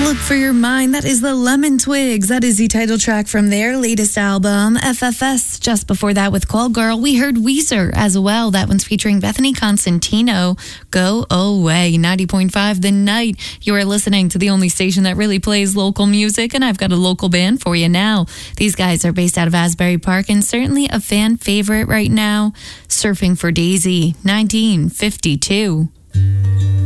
Look for Your Mind. That is the Lemon Twigs. That is the title track from their latest album, FFS. Just before that, with Call Girl, we heard Weezer as well. That one's featuring Bethany Constantino. Go Away. 90.5 The Night. You are listening to the only station that really plays local music, and I've got a local band for you now. These guys are based out of Asbury Park, and certainly a fan favorite right now, Surfing for Daisy, 1952.